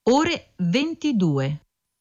Ore 22.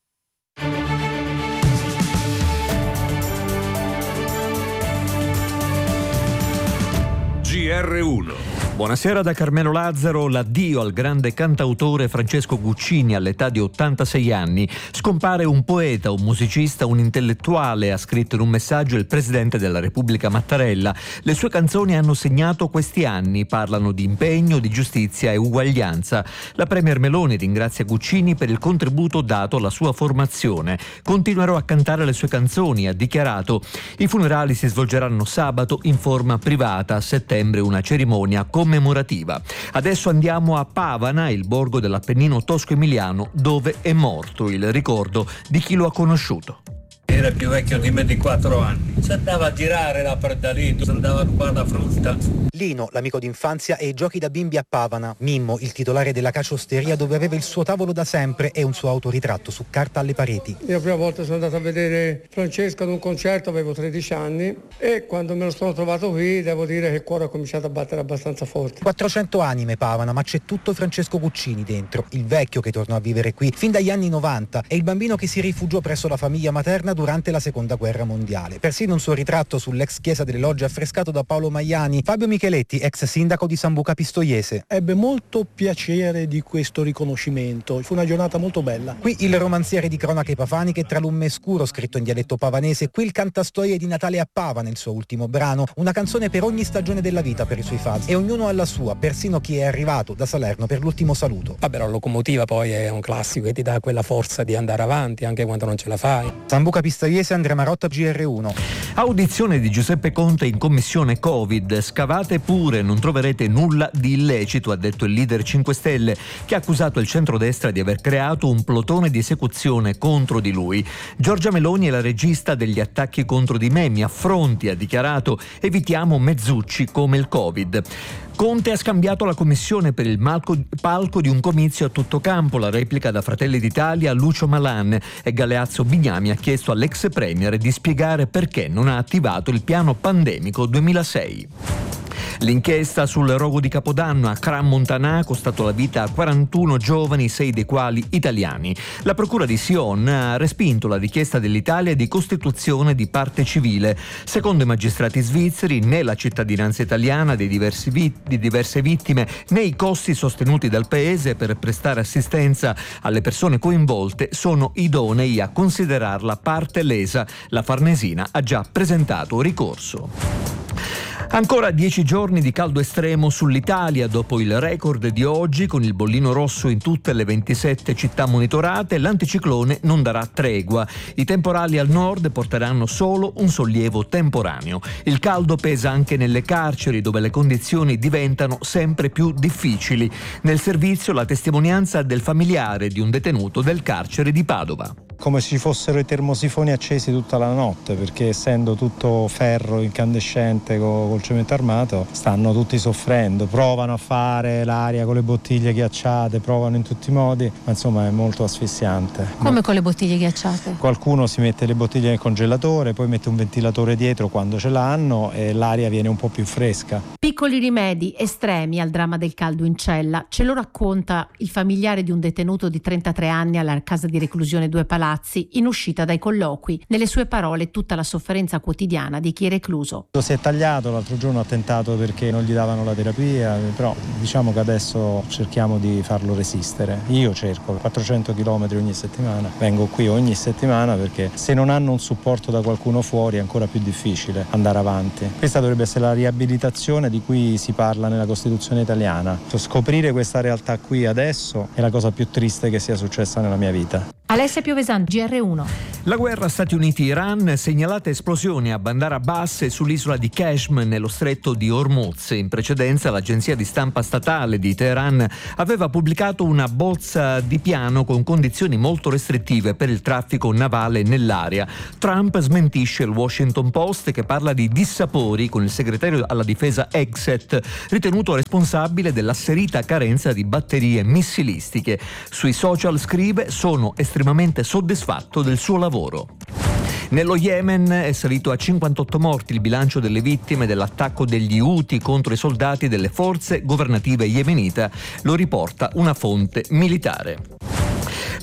GR1. Buonasera da Carmelo Lazzaro. L'addio al grande cantautore Francesco Guccini all'età di 86 anni. Scompare un poeta, un musicista, un intellettuale, ha scritto in un messaggio il presidente della Repubblica Mattarella. Le sue canzoni hanno segnato questi anni, parlano di impegno, di giustizia e uguaglianza. La premier Meloni ringrazia Guccini per il contributo dato alla sua formazione. Continuerò a cantare le sue canzoni, ha dichiarato. I funerali si svolgeranno sabato in forma privata, a settembre una cerimonia commemorativa. Adesso andiamo a Pavana, il borgo dell'Appennino tosco-emiliano, dove è morto, il ricordo di chi lo ha conosciuto. Era più vecchio di me di 4 anni. Si andava a girare là per da lì, si andava a rubare la frutta. Lino, l'amico d'infanzia e i giochi da bimbi a Pavana. Mimmo, il titolare della caciosteria dove aveva il suo tavolo da sempre e un suo autoritratto su carta alle pareti. Io la prima volta sono andato a vedere Francesco ad un concerto, avevo 13 anni e quando me lo sono trovato qui devo dire che il cuore ha cominciato a battere abbastanza forte. 400 anime Pavana, ma c'è tutto Francesco Guccini dentro. Il vecchio che tornò a vivere qui fin dagli anni 90 e il bambino che si rifugiò presso la famiglia materna durante la seconda guerra mondiale. Persino un suo ritratto sull'ex chiesa delle Logge affrescato da Paolo Maiani. Fabio Micheletti, ex sindaco di Sambuca Pistoiese. Ebbe molto piacere di questo riconoscimento, fu una giornata molto bella. Qui il romanziere di cronache pavaniche tra l'umme scuro scritto in dialetto pavanese, qui il cantastorie di Natale a Pavana, il suo ultimo brano, una canzone per ogni stagione della vita per i suoi fans e ognuno ha la sua, persino chi è arrivato da Salerno per l'ultimo saluto. Vabbè, la locomotiva poi è un classico che ti dà quella forza di andare avanti anche quando non ce la fai. Sambuca Pistoiese, Andrea Marotta, GR1. Audizione di Giuseppe Conte in commissione Covid. Scavate pure, non troverete nulla di illecito, ha detto il leader 5 Stelle, che ha accusato il centrodestra di aver creato un plotone di esecuzione contro di lui. Giorgia Meloni è la regista degli attacchi contro di me, mi affronti, ha dichiarato, evitiamo mezzucci come il Covid. Conte ha scambiato la commissione per il palco di un comizio a tutto campo, la replica da Fratelli d'Italia Lucio Malan, e Galeazzo Bignami ha chiesto all'ex premier di spiegare perché non ha attivato il piano pandemico 2006. L'inchiesta sul rogo di Capodanno a Crans-Montana ha costato la vita a 41 giovani, 6 dei quali italiani. La procura di Sion ha respinto la richiesta dell'Italia di costituzione di parte civile. Secondo i magistrati svizzeri, né la cittadinanza italiana di diverse vittime, né i costi sostenuti dal paese per prestare assistenza alle persone coinvolte sono idonei a considerarla parte lesa. La Farnesina ha già presentato ricorso. Ancora 10 giorni di caldo estremo sull'Italia dopo il record di oggi con il bollino rosso in tutte le 27 città monitorate. L'anticiclone non darà tregua. I temporali al nord porteranno solo un sollievo temporaneo. Il caldo pesa anche nelle carceri dove le condizioni diventano sempre più difficili. Nel servizio la testimonianza del familiare di un detenuto del carcere di Padova. Come se ci fossero i termosifoni accesi tutta la notte, perché essendo tutto ferro incandescente col cemento armato stanno tutti soffrendo, provano a fare l'aria con le bottiglie ghiacciate, provano in tutti i modi, ma insomma è molto asfissiante. Come con le bottiglie ghiacciate? Qualcuno si mette le bottiglie nel congelatore, poi mette un ventilatore dietro quando ce l'hanno e l'aria viene un po' più fresca. Piccoli rimedi estremi al dramma del caldo in cella, ce lo racconta il familiare di un detenuto di 33 anni alla casa di reclusione 2 Palazzi in uscita dai colloqui. Nelle sue parole tutta la sofferenza quotidiana di chi è recluso. Si è tagliato, l'altro giorno ha tentato perché non gli davano la terapia, però diciamo che adesso cerchiamo di farlo resistere. Io cerco 400 km ogni settimana, vengo qui ogni settimana perché se non hanno un supporto da qualcuno fuori è ancora più difficile andare avanti. Questa dovrebbe essere la riabilitazione di cui si parla nella Costituzione italiana. Scoprire questa realtà qui adesso è la cosa più triste che sia successa nella mia vita. Alessia Piovesante, GR1. La guerra Stati Uniti-Iran, segnalate esplosioni a Bandar Abbas e sull'isola di Qashm nello stretto di Hormuz. In precedenza l'agenzia di stampa statale di Teheran aveva pubblicato una bozza di piano con condizioni molto restrittive per il traffico navale nell'area. Trump smentisce il Washington Post che parla di dissapori con il segretario alla difesa Hegseth, ritenuto responsabile dell'asserita carenza di batterie missilistiche. Sui social scrive: sono estremamente soddisfatto del suo lavoro. Nello Yemen è salito a 58 morti il bilancio delle vittime dell'attacco degli Houthi contro i soldati delle forze governative yemenite, lo riporta una fonte militare.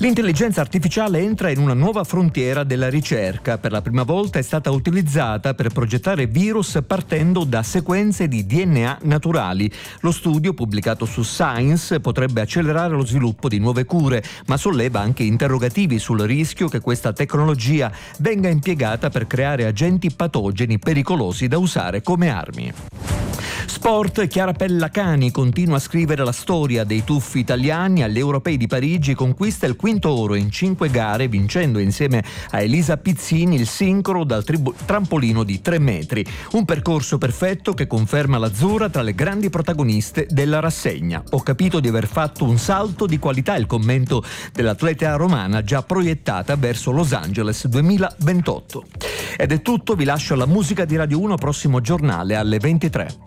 L'intelligenza artificiale entra in una nuova frontiera della ricerca. Per la prima volta è stata utilizzata per progettare virus partendo da sequenze di DNA naturali. Lo studio, pubblicato su Science, potrebbe accelerare lo sviluppo di nuove cure, ma solleva anche interrogativi sul rischio che questa tecnologia venga impiegata per creare agenti patogeni pericolosi da usare come armi. Sport, Chiara Pellacani continua a scrivere la storia dei tuffi italiani. Agli Europei di Parigi conquista il quinto oro in 5 gare, vincendo insieme a Elisa Pizzini il sincro dal trampolino di 3 metri. Un percorso perfetto che conferma l'azzurra tra le grandi protagoniste della rassegna. Ho capito di aver fatto un salto di qualità, il commento dell'atleta romana già proiettata verso Los Angeles 2028. Ed è tutto, vi lascio alla musica di Radio 1, prossimo giornale alle 23.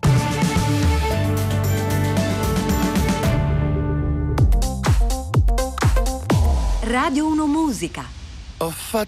Radio 1 Musica.